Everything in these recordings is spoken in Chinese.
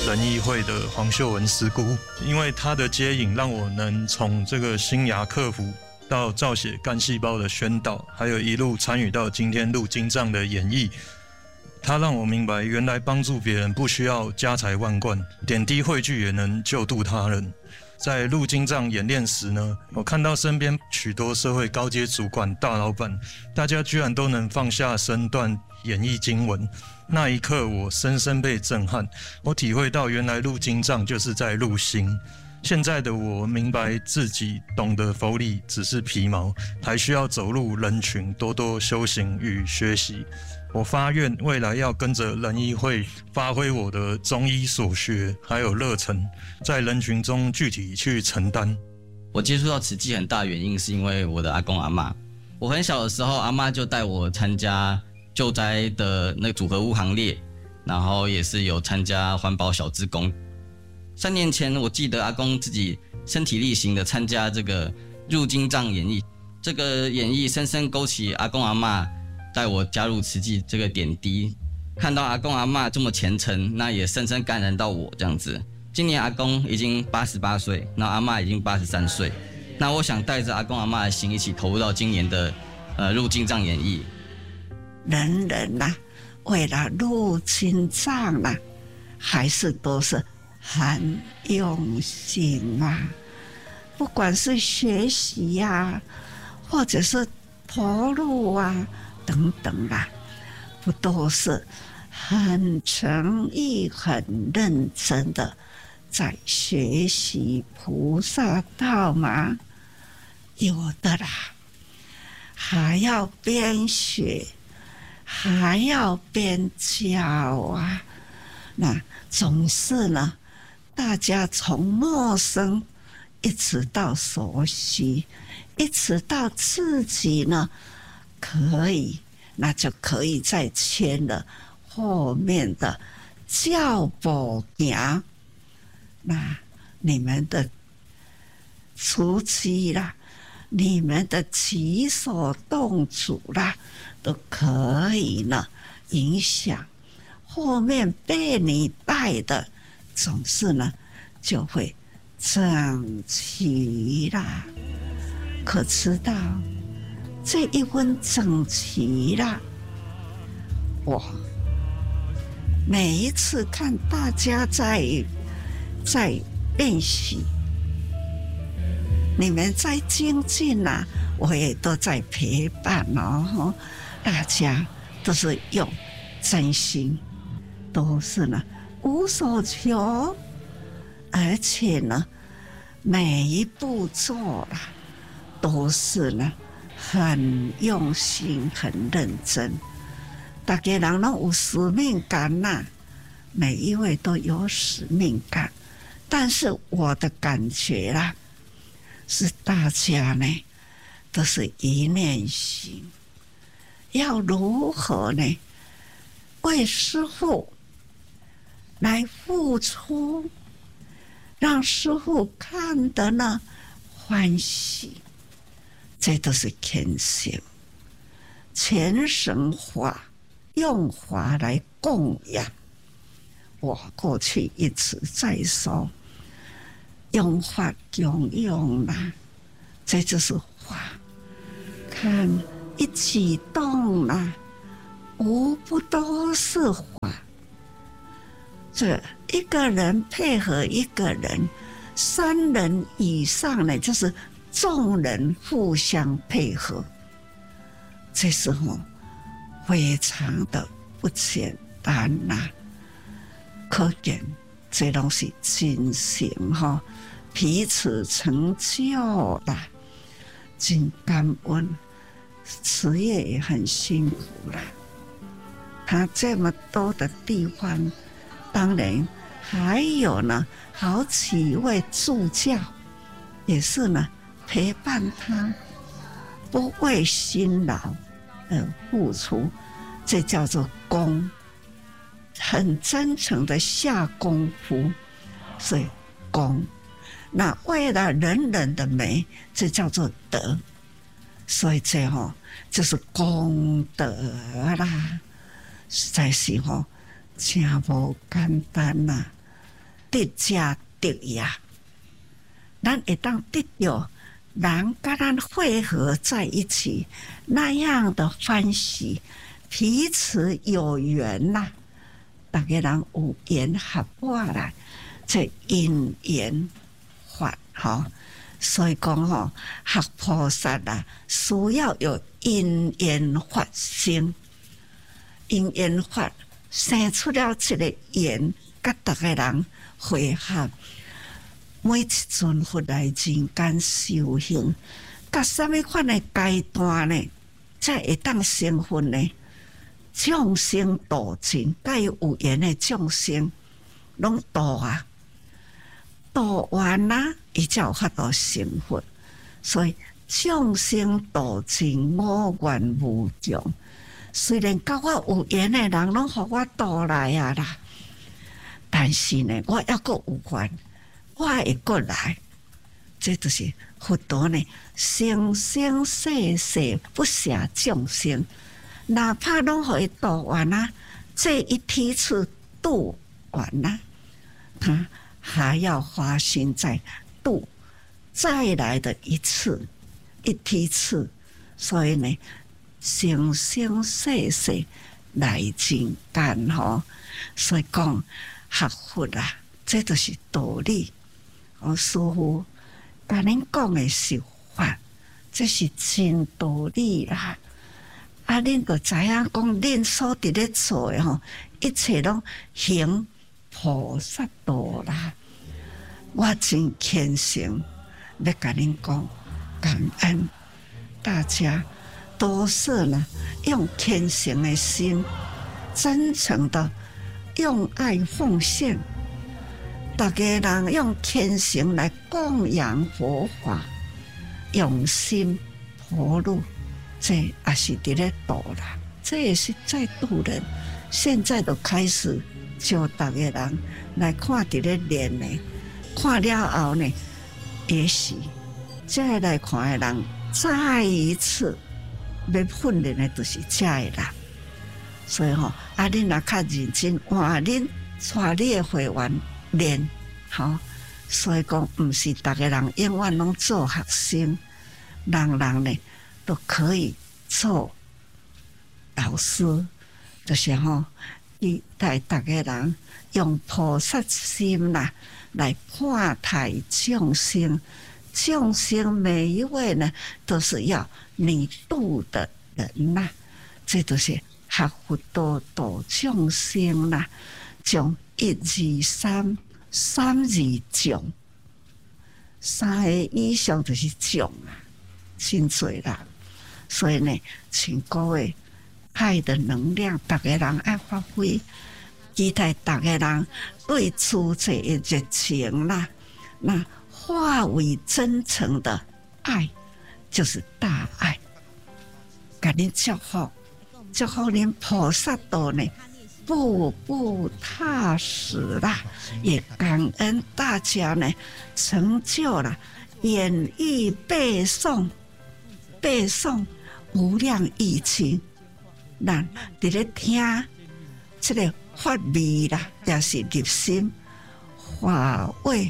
仁义会的黄秀文师姑，因为她的接引，让我能从这个新牙克服到造血干细胞的宣导，还有一路参与到今天入经藏的演绎。他让我明白，原来帮助别人不需要家财万贯，点滴汇聚也能救度他人。在入经藏演练时呢，我看到身边许多社会高阶主管、大老板，大家居然都能放下身段演绎经文。那一刻，我深深被震撼。我体会到，原来入经藏就是在入心。现在的我明白自己懂得佛理只是皮毛，还需要走入人群，多多修行与学习。我发愿未来要跟着仁义会发挥我的中医所学还有热忱，在人群中具体去承担。 我接触到慈济很大的原因是因为我的阿公阿嬷。我很小的时候，阿嬷就带我参加救灾的那个组合屋行列，然后也是有参加环保小志工。3年前，我记得阿公自己身体力行的参加这个入经藏演绎，这个演绎深深勾起阿公阿嬷带我加入慈济这个点滴。看到阿公阿嬷这么虔诚，那也深深感染到我这样子。今年阿公已经88岁，那阿嬷已经83岁，那我想带着阿公阿嬷的心一起投入到今年的入经藏演绎。 人人啊，为了入经藏啊，还是都是很用心啊，不管是学习啊，或者是投入啊等等啊，不都是很诚意、很认真的在学习菩萨道吗？有的啦，还要边学，还要边教啊。那总是呢，大家从陌生一直到熟悉，一直到自己呢可以，那就可以再牵了后面的教步行。那你们的初期啦，你们的起手动足啦，都可以呢影响后面被你带的，总是呢就会整齐啦。可知道这一份整齐啦，我每一次看大家在练习，你们在精进啊，我也都在陪伴哦。大家都是用真心，都是呢无所求，而且呢每一步做啦都是呢很用心、很认真。大家人都有使命感呐，每一位都有使命感。但是我的感觉啦，是大家呢都是一念心，要如何呢为师父来付出，让师父看得呢欢喜，这都是虔诚。虔诚法用法来供养，我过去一直在说用法供养啦，这就是法。看一举动啦，无不都是法。这一个人配合一个人，3人以上呢，就是众人互相配合。这时候非常的不简单呐，可见这东西真行哈，彼此成就啦，真感恩。慈业也很辛苦啦，他这么多的地方，当然还有呢好几位助教，也是呢陪伴他，不畏辛劳而付出，这叫做功，很真诚的下功夫，所以功。那为了人人的美，这叫做德。所以这就是功德啦，实在是真无简单啦。 得者得也。咱会当得到人跟咱汇合在一起那样的欢喜，彼此有缘啦，大家人有缘合过来，这因缘法哈。所以讲吼，学菩萨啦，需要有因缘法生，因缘法生出了这个缘，甲大家人会合。每一尊佛来人间修行，甲什么款的阶段呢？才会当成佛呢？众生度尽，甲有缘的众生，拢度啊，度完啦，伊才有法度成佛。所以众生度尽，我愿无穷。虽然甲我有缘的人，拢互我度来啊啦，但是呢，我抑阁有缘。我会过来，这就是佛陀呢，生生世世不舍众生，哪怕拢互伊度完啊，这一梯次度完啊，他还要花心再度再来的一次一梯次，所以呢，生生世世来人间吼，所以讲学佛啊，这就是道理。我师父甲恁讲的是法，这是真道理啦。啊，恁就知影讲，恁所伫咧做的吼，一切拢行菩萨道啦。我真虔诚要甲恁讲，感恩大家都是呢，用虔诚的心，真诚的用爱奉献。大家人用虔诚来供养佛法，用心婆路，这也是伫咧度啦。这也是在度人。现在都开始叫大家人来看伫咧练呢，看了后呢，也许再来看的人再一次要训练的，就是这个人。所以吼，啊，恁若较认真，哇，恁带你的会员。练好，所以讲唔是大家人永远拢做学生，人人呢都可以做老师，就是吼，伊带大家人用菩萨心啦来看待众生，众生每一位呢都是要你度的人呐，这都是学佛道度众生啦，从一二三，三二众，三个以上就是众啊，真多人。所以呢，请各位爱的能量，大家人爱发挥，期待大家人对此这的热情啦，那化为真诚的爱，就是大爱。给您祝福，祝福您菩萨道呢。步步踏实啦，也感恩大家呢，成就了演绎背诵无量义情，咱伫咧听这个法味啦，也是入心；法味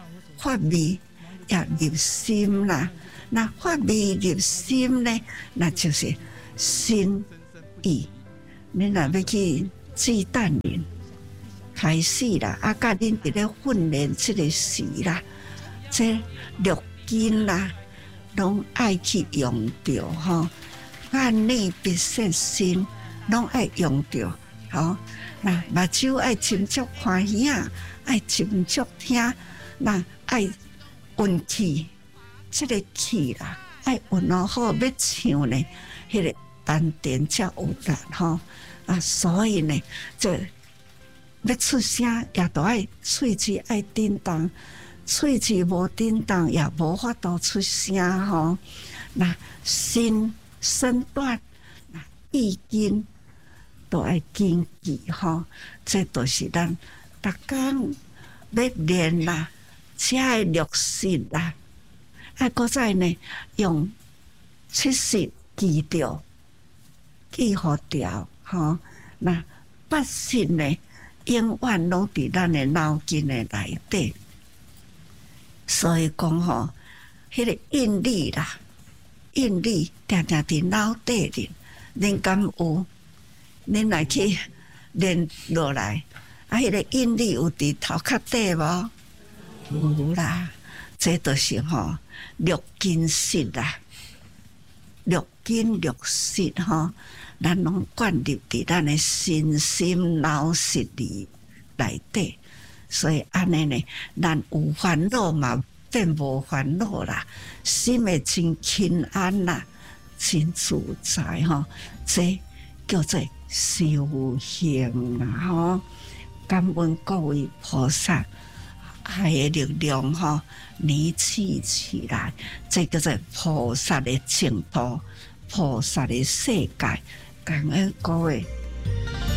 也入心啦。那法味入心呢，那就是心意。你若要去祭诞人开始啦，啊，甲恁伫咧训练这个时啦，这六根啦，拢爱去用着吼，眼内必摄心，拢爱用着吼。那目睭爱斟酌看影，爱斟酌听，那爱运气，这个气啦，爱运好要唱呢，迄个丹田才有力吼。啊，所以呢，这要出声也都爱喙齿爱振动，喙齿无振动也无法度出声吼。那身段、那意根都爱坚持吼，这都是咱逐工要练啦，才会落实啦。啊，搁再呢，用七识记着，记好调。吼，那八识呢永远拢伫咱的脑筋的内底。所以讲吼，迄个印力啦，印力定定伫脑底里，恁敢有？恁来去练落来，迄个印力有伫头壳底无？有啦，这就是吼六根识啦，六根六识吼，咱拢灌入伫咱的身心脑识里内底，所以安尼呢，咱有烦恼嘛变无烦恼啦，心会真轻安啦，真自在吼，这叫做修行啦吼。感恩各位菩萨。爱的力量吼，凝聚起来，这叫做菩萨的净土，菩萨的世界。感恩各位。